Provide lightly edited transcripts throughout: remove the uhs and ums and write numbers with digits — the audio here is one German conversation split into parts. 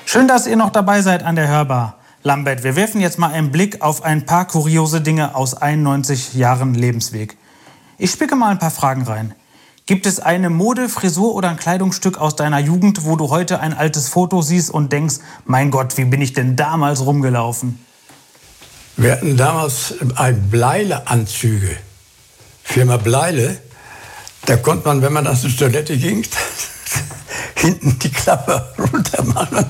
Schön, dass ihr noch dabei seid an der Hörbar. Lambert, wir werfen jetzt mal einen Blick auf ein paar kuriose Dinge aus 91 Jahren Lebensweg. Ich spicke mal ein paar Fragen rein. Gibt es eine Mode, Frisur oder ein Kleidungsstück aus deiner Jugend, wo du heute ein altes Foto siehst und denkst, mein Gott, wie bin ich denn damals rumgelaufen? Wir hatten damals Bleile-Anzüge. Firma Bleile. Da konnte man, wenn man auf die Toilette ging, hinten die Klappe runter machen.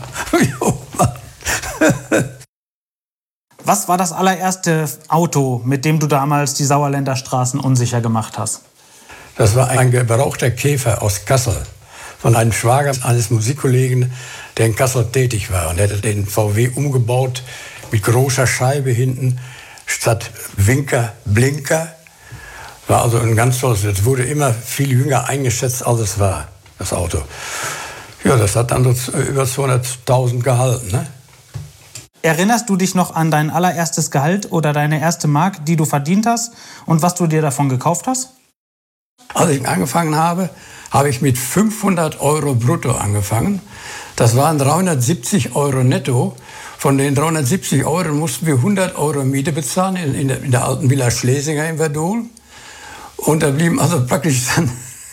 Was war das allererste Auto, mit dem du damals die Sauerländer Straßen unsicher gemacht hast? Das war ein gebrauchter Käfer aus Kassel. Von einem Schwager eines Musikkollegen, der in Kassel tätig war. Und er hatte den VW umgebaut mit großer Scheibe hinten, statt Winker, Blinker. War also ein ganz tolles. Es wurde immer viel jünger eingeschätzt, als es war, das Auto. Ja, das hat dann so über 200.000 gehalten, ne? Erinnerst du dich noch an dein allererstes Gehalt oder deine erste Mark, die du verdient hast und was du dir davon gekauft hast? Als ich angefangen habe, habe ich mit 500 Euro brutto angefangen. Das waren 370 Euro netto. Von den 370 Euro mussten wir 100 Euro Miete bezahlen in der alten Villa Schlesinger in Werdohl. Und da blieben also praktisch dann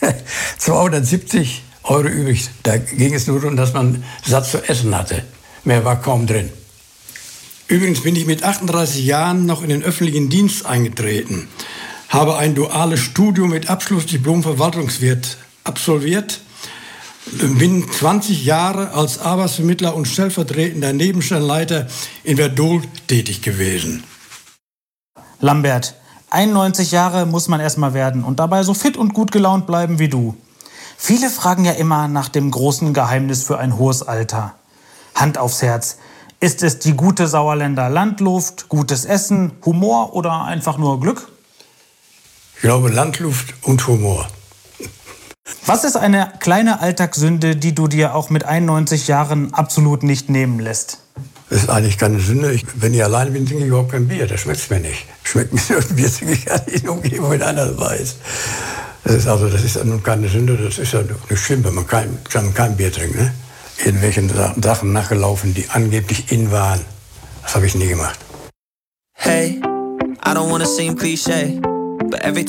270 Euro übrig. Da ging es nur darum, dass man satt zu essen hatte. Mehr war kaum drin. Übrigens bin ich mit 38 Jahren noch in den öffentlichen Dienst eingetreten, habe ein duales Studium mit Abschlussdiplom Verwaltungswirt absolviert, bin 20 Jahre als Arbeitsvermittler und stellvertretender Nebenstellenleiter in Werdohl tätig gewesen. Lambert, 91 Jahre muss man erstmal werden und dabei so fit und gut gelaunt bleiben wie du. Viele fragen ja immer nach dem großen Geheimnis für ein hohes Alter. Hand aufs Herz. Ist es die gute Sauerländer Landluft, gutes Essen, Humor oder einfach nur Glück? Ich glaube Landluft und Humor. Was ist eine kleine Alltagssünde, die du dir auch mit 91 Jahren absolut nicht nehmen lässt? Das ist eigentlich keine Sünde. Wenn ich alleine bin, trinke ich überhaupt kein Bier. Das schmeckt mir nicht. Schmeckt mir nur ein Bier, trinke ich gar nicht in Umgebung, wenn einer dabei ist. Das ist nun keine Sünde. Das ist ja nicht schlimm, wenn man kein Bier trinkt. Ne? Irgendwelchen Sachen nachgelaufen, die angeblich in waren. Das habe ich nie gemacht. Hey, I don't wanna seem cliché, but every